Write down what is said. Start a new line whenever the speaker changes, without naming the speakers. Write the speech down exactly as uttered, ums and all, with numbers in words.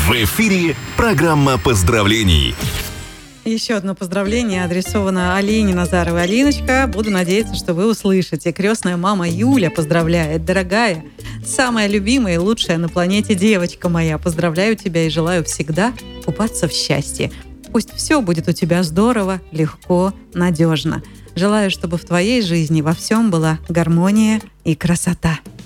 В эфире программа поздравлений.
Еще одно поздравление адресовано Алине Назаровой. Алиночка, буду надеяться, что вы услышите. Крестная мама Юля поздравляет. Дорогая, самая любимая и лучшая на планете девочка моя. Поздравляю тебя и желаю всегда купаться в счастье. Пусть все будет у тебя здорово, легко, надежно. Желаю, чтобы в твоей жизни во всем была гармония и красота.